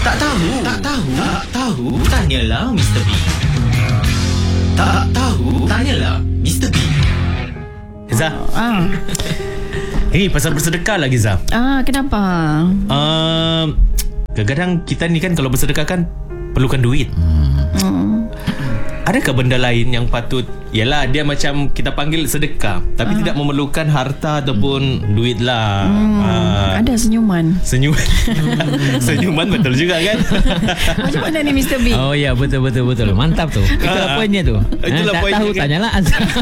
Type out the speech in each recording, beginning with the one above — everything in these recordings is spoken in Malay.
Tak tahu, tak tahu, tak tahu, tanyalah Mr. B. Tak tahu, tanyalah Mr. B. Zah, ini pasal bersedekah lagi, Zah. Kenapa? Kadang-kadang kita ni kan kalau bersedekah kan perlukan duit. Adakah benda lain yang patut, yalah dia macam kita panggil sedekah, tapi tidak memerlukan harta ataupun duit lah. Ada senyuman. Senyuman. Senyuman betul juga kan. Macam mana ni Mr. B? Oh ya, betul. Mantap tu. Itulah poinnya tu. Itulah tak poinnya tahu, kan? tanyalah.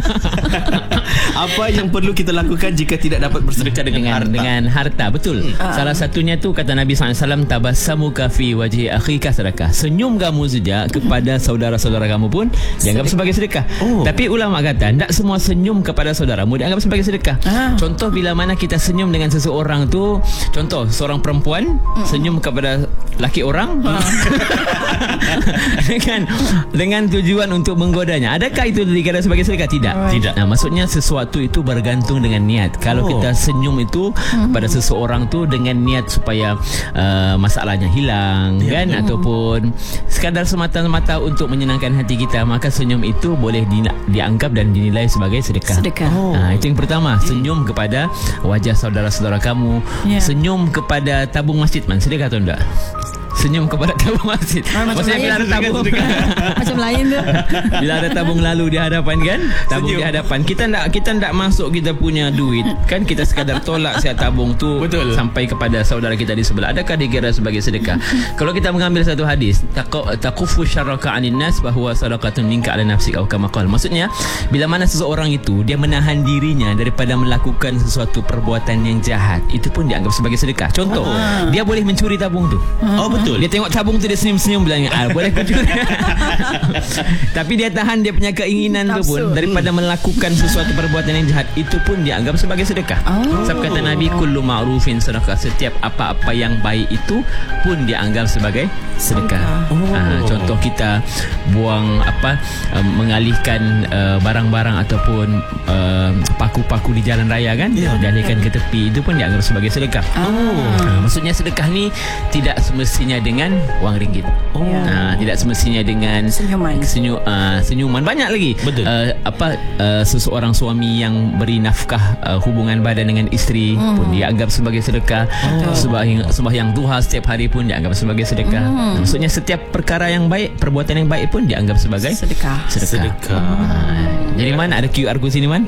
Apa yang perlu kita lakukan jika tidak dapat bersedekah dengan harta? Dengan harta, betul. Salah satunya tu kata Nabi SAW, tabassamuka fi wajhi akhika sedekah. Senyum kamu saja kepada saudara-saudara kamu pun dianggap sebagai sedekah. Tapi ulama kata tak semua senyum kepada saudaramu dianggap sebagai sedekah. Contoh bila mana kita senyum dengan seseorang tu, contoh seorang perempuan senyum kepada laki orang dengan tujuan untuk menggodanya. Adakah itu dikira sebagai sedekah? Tidak. Nah, maksudnya sesuatu itu bergantung dengan niat. Kalau kita senyum itu kepada seseorang tu dengan niat supaya masalahnya hilang, kan, ataupun sekadar semata-mata untuk menyenangkan hati kita, maka senyum itu boleh dianggap dan dinilai sebagai sedekah. Itu yang pertama, senyum kepada wajah saudara-saudara kamu. Senyum kepada tabung masjid, sedekah atau enggak? Senyum kepada tabung masjid. Maksudnya bila ada tabung Macam lain tu. bila ada tabung lalu di hadapan, kan, tabung di hadapan, kita tak masuk kita punya duit, kan, kita sekadar tolak siap tabung tu. Betul. Sampai kepada saudara kita di sebelah. Adakah dikira sebagai sedekah? Kalau kita mengambil satu hadis, taqufu syarraka 'anin nas bahwa sadaqatun minka 'ala nafsika, atau kama qala. Maksudnya bila mana seseorang itu dia menahan dirinya daripada melakukan sesuatu perbuatan yang jahat, itu pun dianggap sebagai sedekah. Contoh, dia boleh mencuri tabung tu. Betul. Dia tengok tabung tu, dia senyum-senyum bilang, boleh aku curi. Tapi dia tahan dia punya keinginan tu pun daripada melakukan sesuatu perbuatan yang jahat, itu pun dianggap sebagai sedekah. Sebab kata Nabi, kullu ma'rufin sedekah. Setiap apa-apa yang baik itu pun dianggap sebagai sedekah. Contoh kita buang mengalihkan barang-barang ataupun paku-paku di jalan raya, kan, dialihkan ke tepi, itu pun dianggap sebagai sedekah. Maksudnya sedekah ni tidak semestinya dengan wang ringgit. Tidak semestinya dengan senyuman. Banyak lagi. Betul. Seseorang suami yang beri nafkah hubungan badan dengan isteri pun dianggap sebagai sedekah. Sembahyang duha setiap hari pun dianggap sebagai sedekah. Maksudnya setiap perkara yang baik, perbuatan yang baik pun dianggap sebagai sedekah. Jadi mana ada QR code sini, Man?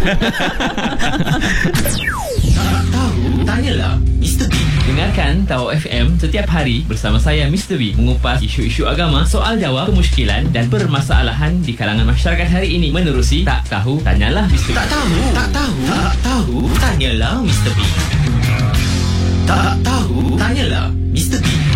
Tak tahu, tanyalah Mr. B. Dengarkan Tahu FM setiap hari bersama saya Mr. B mengupas isu-isu agama, soal jawab, kemusykilan dan permasalahan di kalangan masyarakat hari ini menerusi Tak Tahu Tanyalah Mr. B. Tak tahu, tak tahu, tak tahu, tanyalah Mr. B. Tak tahu, tanyalah Mr. B.